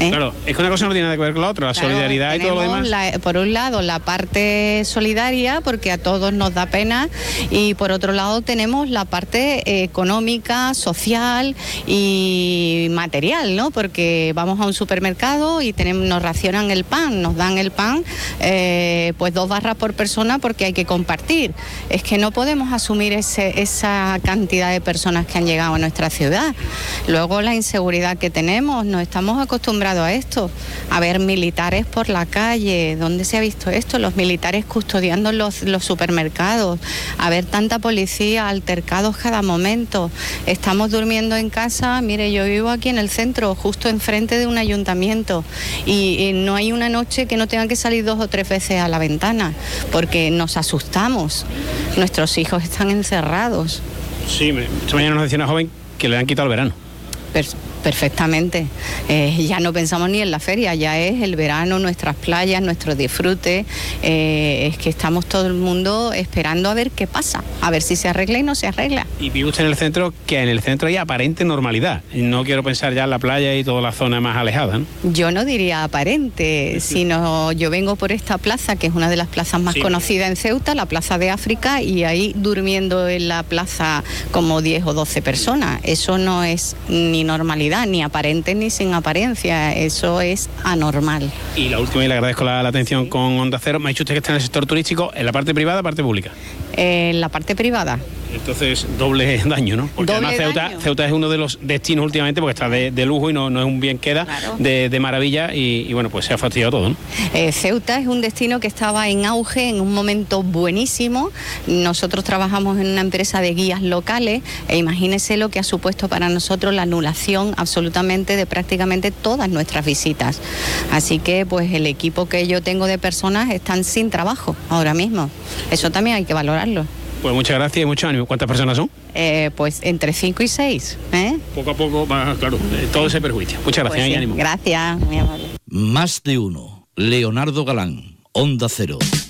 Claro, es que una cosa no tiene nada que ver con la otra, la solidaridad y todo lo demás. Por un lado, la parte solidaria, porque a todos nos da pena, y por otro lado tenemos la parte económica, social y material, ¿no? Porque vamos a un supermercado y nos racionan el pan, nos dan el pan, pues 2 barras por persona porque hay que compartir. Es que no podemos asumir esa cantidad de personas que han llegado a nuestra ciudad. Luego la inseguridad que tenemos, nos estamos acostumbrados a esto, a ver militares por la calle. ¿Dónde se ha visto esto? Los militares custodiando los supermercados, a ver tanta policía, altercados cada momento. Estamos durmiendo en casa, mire, yo vivo aquí en el centro, justo enfrente de un ayuntamiento, y no hay una noche que no tenga que salir 2 o 3 veces a la ventana, porque nos asustamos. Nuestros hijos están encerrados. Sí, esta mañana nos decía una joven que le han quitado el verano. Perfectamente. Ya no pensamos ni en la feria, ya es el verano, nuestras playas, nuestro disfrute. Es que estamos todo el mundo esperando a ver qué pasa, a ver si se arregla y no se arregla. Y vive usted en el centro, que en el centro hay aparente normalidad. No quiero pensar ya en la playa y toda la zona más alejada, ¿no? Yo no diría aparente, sino yo vengo por esta plaza, que es una de las plazas más conocidas en Ceuta, la Plaza de África, y ahí durmiendo en la plaza como 10 o 12 personas. Eso no es ni normalidad, ni aparente ni sin apariencia, eso es anormal. Y la última, y le agradezco la atención con Onda Cero, me ha dicho usted que está en el sector turístico, ¿en la parte privada o parte pública? En la parte privada. Entonces, doble daño, ¿no? Porque doble además Ceuta es uno de los destinos últimamente, porque está de lujo y no es un bien queda, claro, de maravilla, y bueno, pues se ha fastidiado todo, ¿no? Ceuta es un destino que estaba en auge en un momento buenísimo. Nosotros trabajamos en una empresa de guías locales, e imagínese lo que ha supuesto para nosotros la anulación absolutamente de prácticamente todas nuestras visitas. Así que, pues, el equipo que yo tengo de personas están sin trabajo ahora mismo. Eso también hay que valorarlo. Pues muchas gracias y mucho ánimo. ¿Cuántas personas son? Pues entre 5 y 6. Poco a poco va, claro, todo ese perjuicio. Muchas gracias, pues y sí, ánimo. Gracias, muy amable. Más de uno. Leonardo Galán, Onda Cero.